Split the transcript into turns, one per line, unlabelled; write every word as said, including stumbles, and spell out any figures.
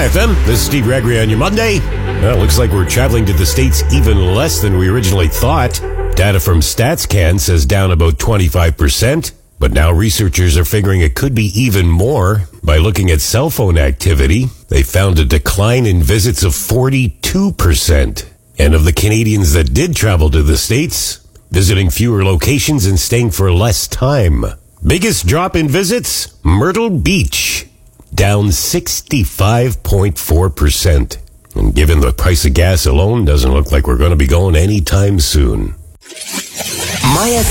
Hi F M, this is Steve Gregory on your Monday. Well, looks like we're traveling to the States even less than we originally thought. Data from StatsCan says down about twenty-five percent, but now researchers are figuring it could be even more. By looking at cell phone activity, they found a decline in visits of forty-two percent. And of the Canadians that did travel to the States, visiting fewer locations and staying for less time. Biggest drop in visits? Myrtle Beach, down sixty-five point four percent. And given the price of gas alone, doesn't look like we're going to be going anytime soon.
My F